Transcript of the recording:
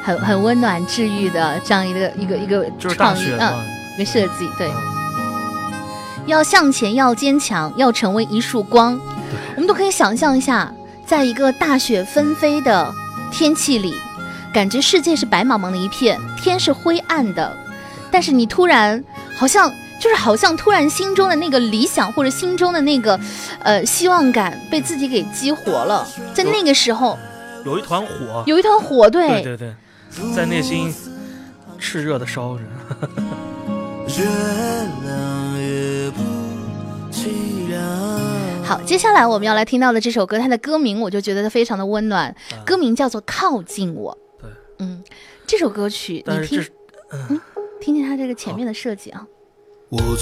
很温暖治愈的这样一个就是大学嘛， 一个设计。对，要向前，要坚强，要成为一束光。我们都可以想象一下，在一个大雪纷飞的天气里，感觉世界是白茫茫的一片，天是灰暗的，但是你突然好像突然心中的那个理想或者心中的那个希望感被自己给激活了，在那个时候有一团火， 对， 在内心炽热的烧着。 好，接下来我们要来听到的这首歌，它的歌名我就觉得非常的温暖，歌名叫做《靠近我》。 对， 这首歌曲你听， 但是听听它这个前面的设计啊。